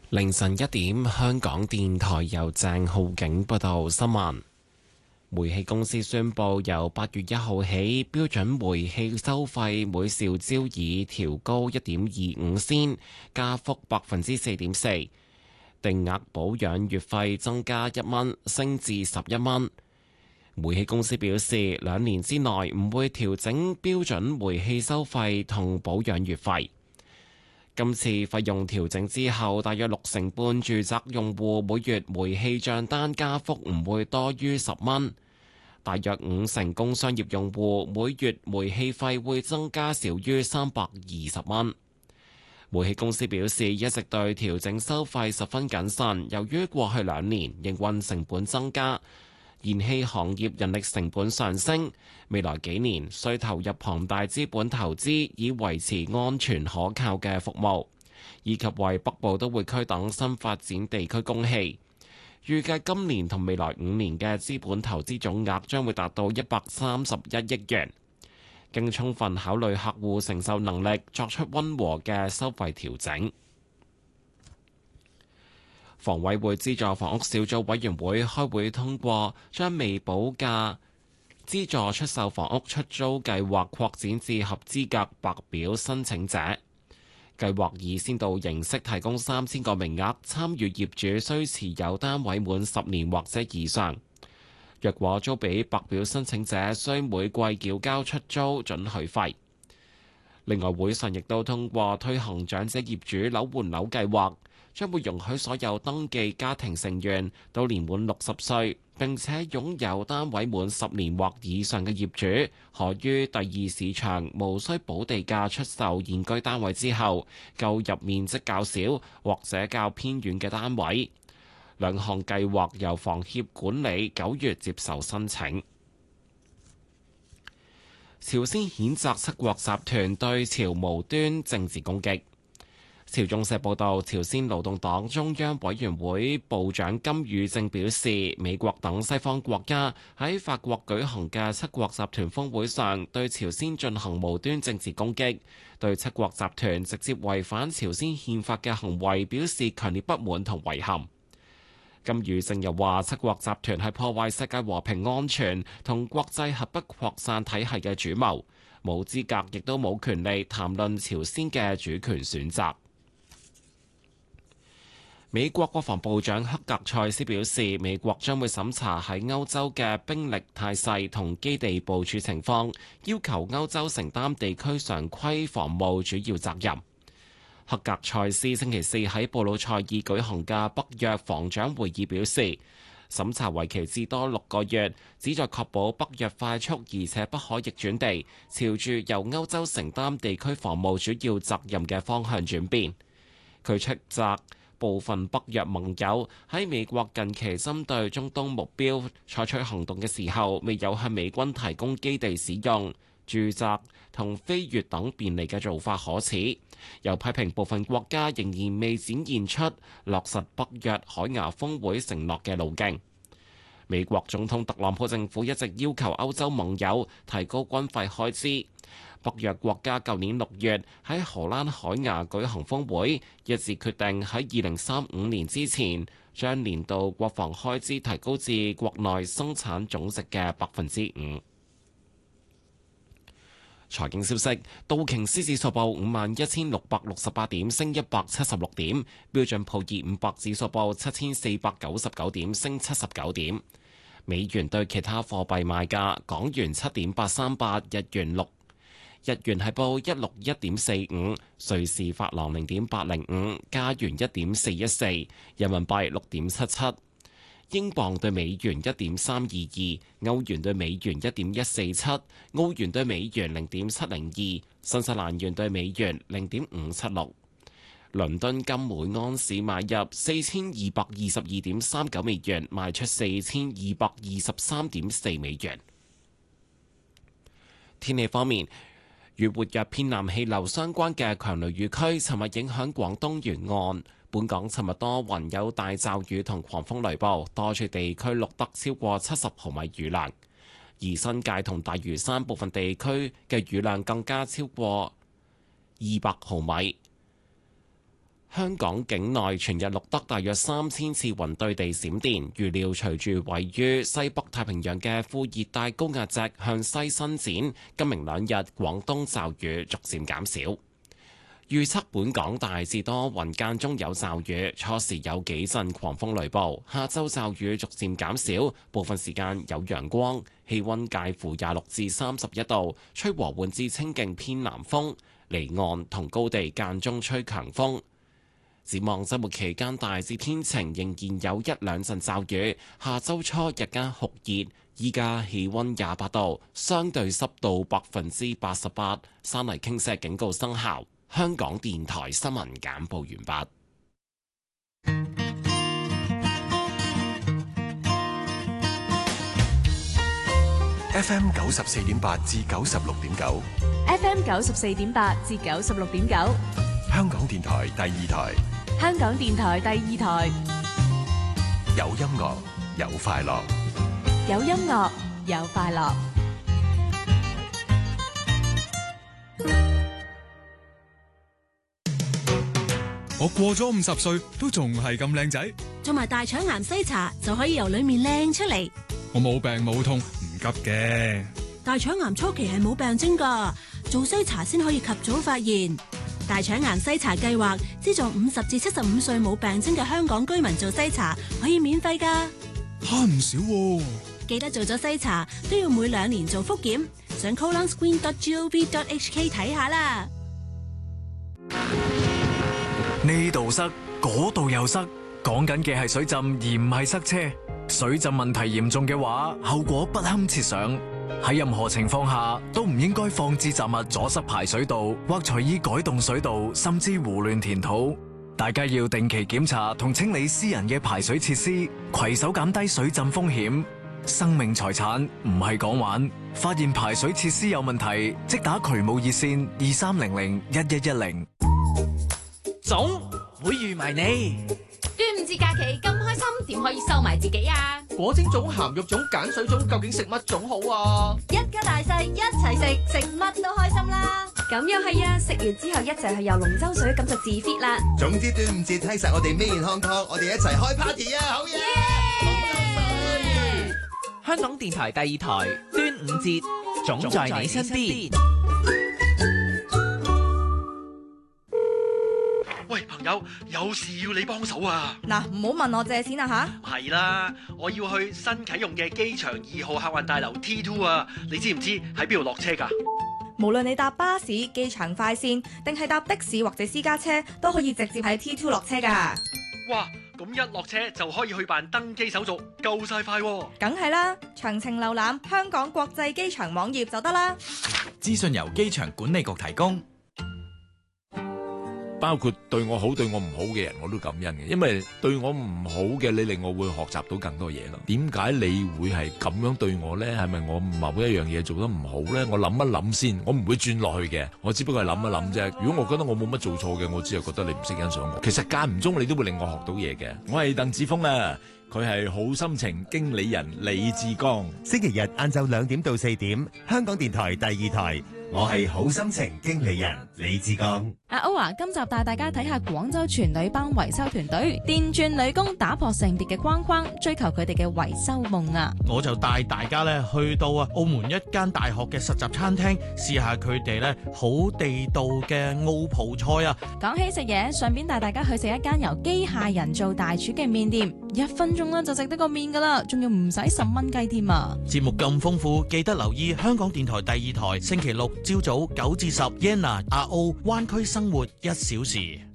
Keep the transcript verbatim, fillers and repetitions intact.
凌晨一點，香港電台由鄭浩景報道新聞。煤氣公司宣布，由八月一號起，標準煤氣收費每兆焦耳調高一點二五仙，加幅百分之四點四。定額保養月費增加一蚊，升至十一蚊。煤氣公司表示，兩年之內唔會調整標準煤氣收費同保養月費。今次費用調整之後，大約六成半住宅用戶每月煤氣帳單加幅唔會多於十蚊，大約五成工商業用戶每月煤氣費會增加少於三百二十蚊。煤氣公司表示，一直對調整收費十分謹慎，由於過去兩年營運成本增加，燃氣行業人力成本上升，未來幾年需投入龐大資本投資，以維持安全可靠嘅服務，以及為北部都會區等新發展地區供氣。預計今年同未來五年嘅資本投資總額將會達到一百三十一億元。經充分考慮客戶承受能力，作出溫和嘅收費調整。房委會資助房屋小組委員會開會通過，將未補價資助出售房屋出租計劃擴展至合資格白表申請者。計劃以先導形式提供三千個名額，參與業主需持有單位滿十年或者以上。若果租俾白表申請者，需每季繳交出租准許費。另外，會上亦都通過推行長者業主樓換樓計劃，將會容許所有登記家庭成員到年滿六十歲並且擁有單位滿十年或以上嘅業主，可於第二市場無需補地價出售現居單位之後，購入面積較小或者較偏遠嘅單位。兩項計劃由房協管理，九月接受申請。朝鮮譴責七國集團對朝無端政治攻擊。朝中社報道，朝鮮勞動黨中央委員會部長金宇正表示，美國等西方國家喺法國舉行嘅七國集團峰會上對朝鮮進行無端政治攻擊，對七國集團直接違反朝鮮憲法嘅行為表示強烈不滿同遺憾。金宇正又話，七國集團係破壞世界和平安全同國際核不擴散體系嘅主謀，冇資格亦都冇權利談論朝鮮嘅主權選擇。美國國防部長克格塞斯表示，美國將會審查喺歐洲嘅兵力態勢同基地部署情況，要求歐洲承擔地區常規防務主要責任。克格塞斯星期四喺布魯塞爾舉行嘅北約防長會議表示，審查為期至多六個月，旨在確保北約快速而且不可逆轉地朝住由歐洲承擔地區防務主要責任嘅方向轉變。佢斥責部分北約盟友喺美國近期針對中東目標採取行動嘅時候，未有向美軍提供基地使用、住宅同飛越等便利嘅做法可恥，又批評部分國家仍然未展現出落實北約海牙峰會承諾嘅路徑。美國總統特朗普政府一直要求歐洲盟友提高軍費開支。北約國家舊年六月喺荷蘭海牙舉行峰會，一致決定喺二零三五年之前將年度國防開支提高至國內生產總值嘅百分之五。財經消息，道瓊斯指數報五萬一千六百六十八點，升一百七十六點；標準普爾五百指數報七千四百九十九點，升七十九點。美元對其他貨幣賣價：港元七點八三八，日元六，日元係報一六一點四五，瑞士法郎零點八零五，加元一點四一四，人民幣六點七七。英鎊對美元一點三二二，歐元對美元一點一四七，澳元對美元零點七零二，新西蘭元對美元零點五七六。倫敦金每安士買入四千二百二十二點三九美元，賣出四千二百二十三點四美元。天氣方面，與活躍偏南氣流相關嘅強雷雨區尋日影響廣東沿岸。本港尋日多雲，有大驟雨同狂風雷暴，多處地區錄得超過七十毫米雨量，而新界同大嶼山部分地區嘅雨量更加超過二百毫米。香香港境內全日錄得大約三千次雲對地閃電，預料隨住位於西北太平洋嘅副熱帶高壓脊向西伸展，今明兩日廣東驟雨逐漸減少。預測本港大致多雲，間中有驟雨，初時有幾陣狂風雷暴。下週驟雨逐漸減少，部分時間有陽光，氣溫介乎廿六至三十一度，吹和緩至清勁偏南風，離岸同高地間中吹強風。展望週末期間大致天晴，仍然有一兩陣驟雨。下週初日間酷熱，依家氣溫廿八度，相對濕度百分之八十八，山泥傾瀉警告生效。香港電台新聞簡報完畢。 F M 九十四點八至九十六點九 ，F M 九十四點八至九十六點九， 香港電台第二台， 香港電台第二台， 有音樂有快樂， 有音樂有快樂。 我過咗五十歲都仲係咁靚仔， 做埋大腸癌篩查就可以由裏面靚出嚟。 我冇病冇痛，唔急嘅。 大腸癌初期係冇病徵噶，做篩查先可以及早發現。大腸癌篩查計劃資助五十至七十五歲冇病徵嘅香港居民做篩查，可以免費噶， 慳唔少喎。 記得做咗篩查都要每兩年做複檢，上 colon screen dot gov dot h k 睇下啦。 呢度塞，嗰度又塞，講緊嘅係水浸而唔係塞車。水浸問題嚴重嘅話，後果不堪設想。喺任何情況下都唔應該放置雜物阻塞排水道，或隨意改動水道，甚至胡亂填土。大家要定期檢查同清理私人嘅排水設施，攜手減低水浸風險。生命財產唔係講玩，發現排水設施有問題，即打渠務熱線二三零零一一一零。 總會預埋你。 端午節假期咁開心，點可以收埋自己啊？ 果蒸粽、鹹肉粽、鹼水粽，究竟食乜粽好啊？ 一家大細一齊食，食乜都開心啦！ 咁又係啊，食完之後一齊去游龍舟水，咁就自 fit 啦。 總之端午節睇實我哋面康康，我哋一齊開 party 啊！好嘢！ 香港電台第二台端午節，總在你身邊。 喂，朋友，有事要你幫手啊！ 嗱，唔好問我借錢啊吓！ 係啦，我要去新啟用嘅機場二號客運大樓 T 二 啊！你知唔知喺邊度落車㗎？ 無論你搭巴士、機場快線，定係搭的士或者私家車，都可以直接喺 T 二 落車㗎。 哇！咁一落車就可以去辦登機手續，夠晒快喎！ 梗係啦，詳情瀏覽香港國際機場網頁就得啦。 資訊由機場管理局提供。 包括對我好對我唔好嘅人我都感恩嘅，因為對我唔好嘅你令我會學習到更多嘢咯。點解你會係咁樣對我呢？係咪我某一樣嘢做得唔好呢？我諗一諗先，我唔會轉落去嘅，我只不過係諗一諗啫。如果我覺得我冇乜做錯嘅，我只係覺得你唔識欣賞我。其實間唔中你都會令我學到嘢嘅。我係鄧子峰啊，佢係好心情經理人李志剛。 星期日晏晝兩點到四點，香港電台第二台。我係好心情經理人李志剛。 阿歐啊，今集帶大家睇下廣州全女班維修團隊電鑽女工打破性別嘅框框，追求佢哋嘅維修夢啊！ 我就帶大家咧去到啊澳門一間大學嘅實習餐廳，試下佢哋咧好地道嘅澳葡菜啊！ 講起食嘢，順便帶大家去食一間由機械人做大廚嘅麵店，一分鐘咧就食得個麵噶啦，仲要唔使十蚊雞添啊！ 節目咁豐富，記得留意香港電台第二台，星期六朝早九至十 Yenna 阿澳灣區生活一小時。